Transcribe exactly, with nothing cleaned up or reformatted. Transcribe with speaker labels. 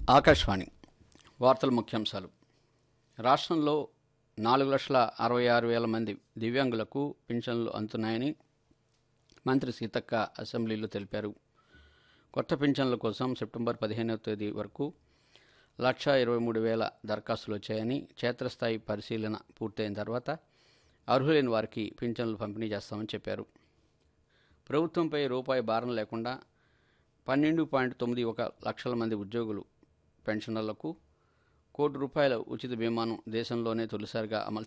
Speaker 1: ఆకాశవాణి వార్తల ముఖ్యాంశాలు. రాష్ట్రంలో నాలుగు లక్షల అరవై ఆరు వేల మంది దివ్యాంగులకు పింఛన్లు అందుతున్నాయని మంత్రి సీతక్క అసెంబ్లీలో తెలిపారు. కొత్త పింఛన్ల కోసం సెప్టెంబర్ పదిహేనవ తేదీ వరకు లక్ష ఇరవై మూడు వేల దరఖాస్తులు వచ్చాయని, క్షేత్రస్థాయి పరిశీలన పూర్తయిన తర్వాత అర్హులైన వారికి పింఛన్లు పంపిణీ చేస్తామని చెప్పారు. ప్రభుత్వంపై రూపాయి భారం లేకుండా పన్నెండు పాయింట్ తొమ్మిది ఒక లక్షల మంది ఉద్యోగులు పెన్షనర్లకు కోటి రూపాయల ఉచిత బీమాను దేశంలోనే తొలిసారిగా అమలు